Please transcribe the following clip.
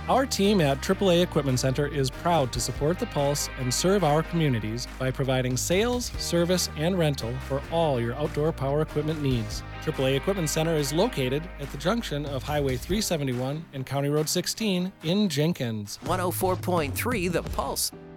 Our team at AAA Equipment Center is proud to support the Pulse and serve our communities by providing sales, service, and rental for all your outdoor power equipment needs. AAA Equipment Center is located at the junction of Highway 371 and County Road 16 in Jenkins. 104.3 The Pulse.